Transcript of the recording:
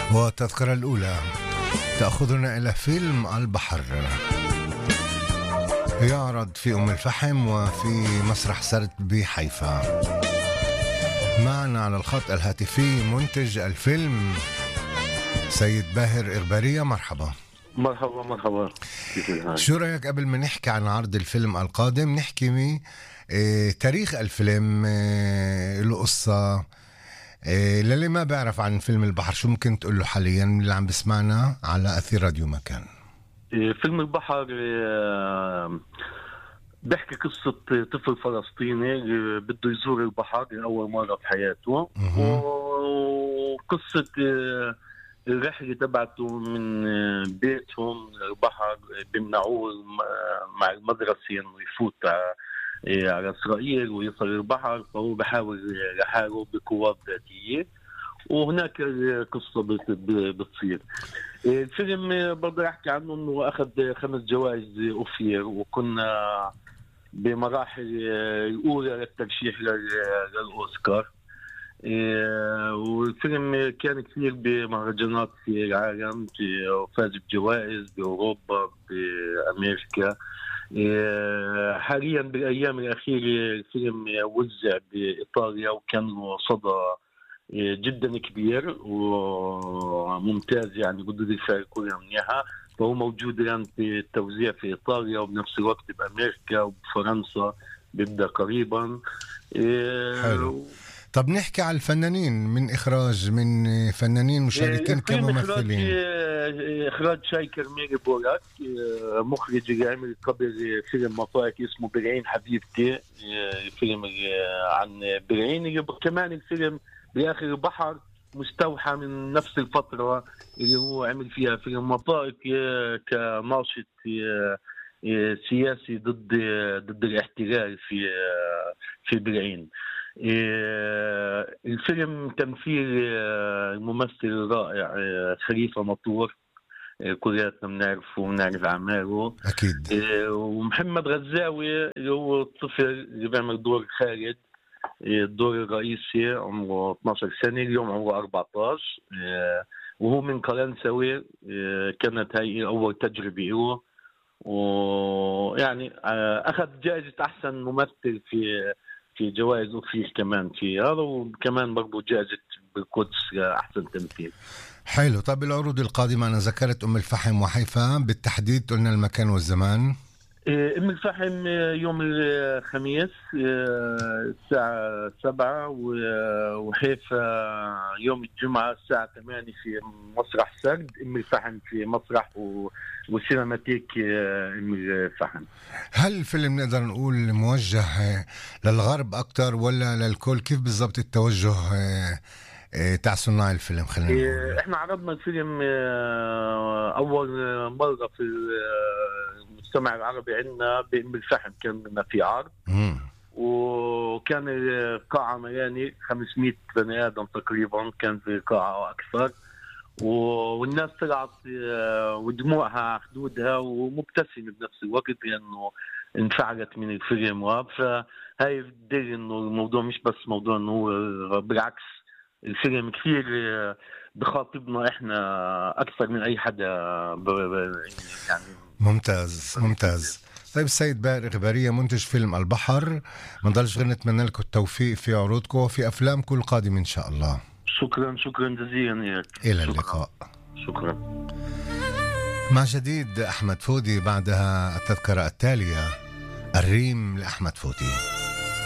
والتذكرة الأولى تأخذنا إلى فيلم البحر، يعرض في أم الفحم وفي مسرح سرت بحيفا. معنا على الخط الهاتفي منتج الفيلم سيد باهر إغبارية. مرحبا. مرحبا مرحبا. شو رأيك قبل ما نحكي عن عرض الفيلم القادم نحكي تاريخ الفيلم، القصة، للي ما بعرف عن فيلم البحر شو ممكن تقول له حاليا اللي عم بسمعنا على أثير راديو مكان؟ فيلم البحر بيحكي قصة طفل فلسطيني بده يزور البحر لأول مرة في حياته، وقصة الرحلة تبعته من بيتهم للبحر، بيمنعوه مع المدرسة إنه يفوت على إسرائيل ويصل البحر، فهو بحاول لحاله بقوات ذاتية، وهناك قصة بتصير. الفيلم برضه أحكي عنه إنه أخذ 5 جوائز أوفير، وكنا بمراحل الأولى للترشيح للأوسكار. والفيلم كان كثير بمهرجانات في العالم، وفاز بجوائز بأوروبا بأمريكا. حاليا بالأيام الأخيرة الفيلم وزع بإيطاليا وكان له صدى جدا كبير وممتاز، يعني ردود الفعل كلها منيحة، فهو موجود الآن في التوزيع في إيطاليا وبنفس الوقت بأمريكا وبفرنسا بيبدأ قريبا. حلو. طب نحكي على الفنانين، من إخراج، من فنانين مشاركين كممثلين. إخراج شايكر ميري بوراك، مخرج اللي عمل قبل فيلم مفارق اسمه برعين حبيبتي، فيلم عن برعين، اللي كمان الفيلم بآخر البحر مستوحى من نفس الفترة اللي هو عمل فيها فيلم مفارق كناشط سياسي ضد الاحتلال في برعين. الفيلم تمثيل الممثل الرائع خليفة مطور، كلياتنا بنعرفه ونعرف أعماله أكيد. ومحمد غزاوي اللي هو الطفل اللي بيعمل دور خالد، الدور الرئيسي، عمره 12 سنة، اليوم عمره 14، وهو من قلنسوي. كانت هاي أول تجربة له، ويعني أخذ جائزة أحسن ممثل في جوائز أوفير كمان في هذا، وكمان برضو جائزة بالقدس أحسن تمثيل. حلو. طب العروض القادمة، أنا ذكرت أم الفحم وحيفا بالتحديد، قلنا المكان والزمان. أم الفحم يوم الخميس الساعة 7، وحيفا يوم الجمعة الساعة 8 في مسرح سرد. أم الفحم في مسرح وسينماتيك أم الفحم. هل الفيلم نقدر نقول موجه للغرب أكتر ولا للكل؟ كيف بالضبط التوجه تاع صناع الفيلم؟ خلينا نقول احنا عرضنا الفيلم أول مرة في المجتمع العربي عندنا بأم الفحم، كان لنا في عرض وكان القاعة مليانة 500 بني آدم تقريبا، كان في قاعة أكثر، والناس طلعت ودموعها على خدودها ومبتسمة بنفس الوقت لأنه انفعلت من الفيلم. فهاي بتدل إنه الموضوع مش بس موضوع إنه بالعكس الفيلم كثير بخاطبنا إحنا أكثر من أي حدا يعني. ممتاز ممتاز. طيب السيد باهر إغبارية منتج فيلم البحر، ما نضلش غير نتمنى لكم التوفيق في عروضكم وفي أفلامكم القادمة إن شاء الله. شكرا جزيلا. إلى اللقاء. شكرا. مع جديد أحمد فودي، بعدها التذكرة التالية، الريم لأحمد فودي.